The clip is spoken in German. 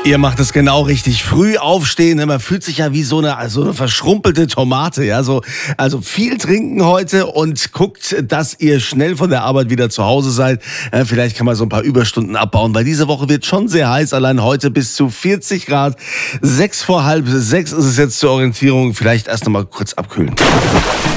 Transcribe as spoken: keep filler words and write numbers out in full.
Ihr macht es genau richtig. Früh aufstehen, man fühlt sich ja wie so eine, so eine verschrumpelte Tomate. Ja? So, also viel trinken heute und guckt, dass ihr schnell von der Arbeit wieder zu Hause seid. Ja, vielleicht kann man so ein paar Überstunden abbauen, weil diese Woche wird schon sehr heiß. Allein heute bis zu vierzig Grad. Sechs vor halb sechs ist es jetzt zur Orientierung. Vielleicht erst noch mal kurz abkühlen.